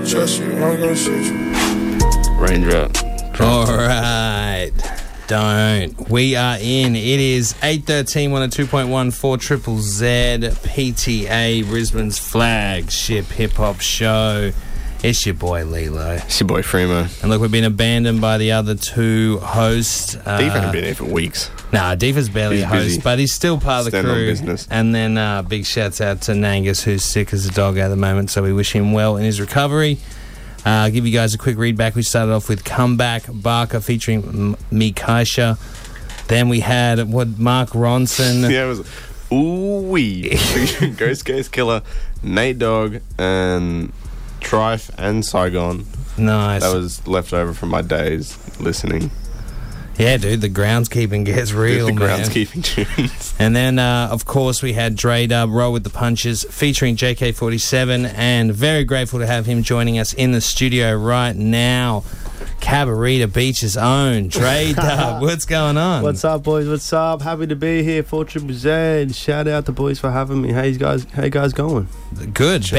Trust you, I'm gonna shoot you. Raindrop. All right. Don't. We are in. It is 8:13, 102.1, 4 Triple Z, PTA, Brisbane's flagship hip-hop show. It's your boy, Lilo. It's your boy, Fremo. And look, we've been abandoned by the other two hosts. Deef hasn't been here for weeks. Nah, Deef is barely He's a host, busy. but he's still part of the Stand on crew. business. And then big shouts out to Nangus, who's sick as a dog at the moment, so we wish him well in his recovery. I'll give you guys a quick read back. We started off with Comeback Barker featuring Mikaisha. Then we had Mark Ronson. Yeah, it was ooh-wee. Ghost Case Killer, Nate Dogg, and Trife and Saigon. Nice. That was left over from my days listening. Yeah, dude, the groundskeeping gets real, the man. groundskeeping tunes. And then, of course, we had Dre Dub, Roll With The Punches, featuring JK47, and very grateful to have him joining us in the studio right now. Cabarita Beach's own Dre Dub. What's going on? What's up, boys? What's up? Happy to be here for Triple Z. Shout out to boys for having me. How you guys going? Good.